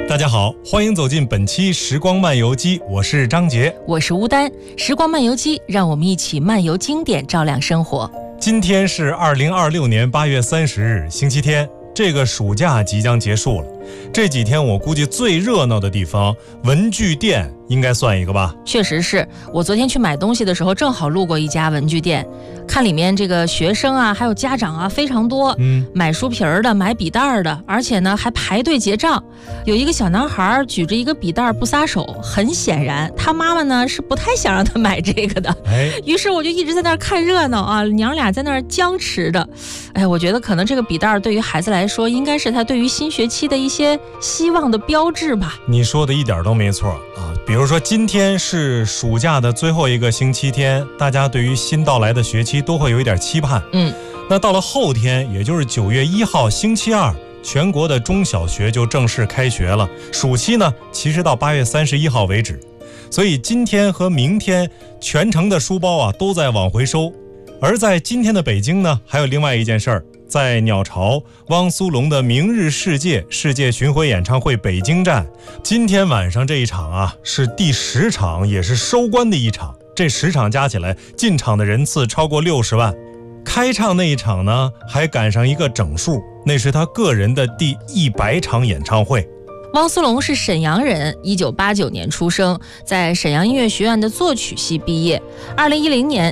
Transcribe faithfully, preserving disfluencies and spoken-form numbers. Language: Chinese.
大家好，欢迎走进本期时光漫游记，我是张杰， 我是吴丹。时光漫游记，让我们一起漫游经典，照亮生活。 今天是二零二六年八月三十日，星期天。这个暑假即将结束了，这几天我估计最热闹的地方，文具店应该算一个吧。 确实是，我昨天去买东西的时候，正好路过一家文具店，看里面这个学生啊，还有家长啊非常多，嗯，买书皮儿的，买笔袋儿的，而且呢还排队结账。有一个小男孩举着一个笔袋不撒手，很显然他妈妈呢是不太想让他买这个的。哎，于是我就一直在那儿看热闹啊，娘俩在那儿僵持着。哎，我觉得可能这个笔袋对于孩子来说，应该是他对于新学期的一些希望的标志吧。 你说的一点都没错啊！比如说今天是暑假的最后一个星期天，大家对于新到来的学期都会有一点期盼。嗯，那到了后天，也就是九月一号星期二，全国的中小学就正式开学了。暑期呢，其实到八月三十一号为止。所以今天和明天，全城的书包啊都在往回收。而在今天的北京呢，还有另外一件事儿。在鸟巢，汪苏泷的《明日世界》世界巡回演唱会北京站，今天晚上这一场啊，是第十场，也是收官的一场。这十场加起来，进场的人次超过六十万。开唱那一场呢，还赶上一个整数，那是他个人的第一百场演唱会。 汪苏泷是沈阳人，一九八九年出生，在沈阳音乐学院的作曲系毕业。二零一零年